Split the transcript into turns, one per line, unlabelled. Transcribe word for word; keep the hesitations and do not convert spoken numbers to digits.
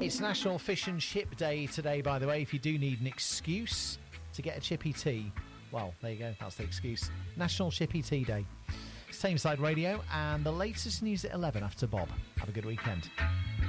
It's National Fish and Chip Day today, by the way, if you do need an excuse to get a chippy tea. Well, there you go, that's the excuse. National Chippy Tea Day. It's Tameside Radio and the latest news at eleven after Bob. Have a good weekend.